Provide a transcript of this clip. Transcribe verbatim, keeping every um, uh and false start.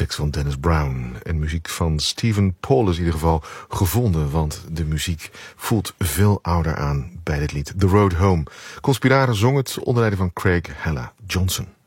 tekst van Dennis Brown. En muziek van Stephen Paul is in ieder geval gevonden, want de muziek voelt veel ouder aan bij dit lied. The Road Home. Conspirare zong het onder leiding van Craig Hella Johnson.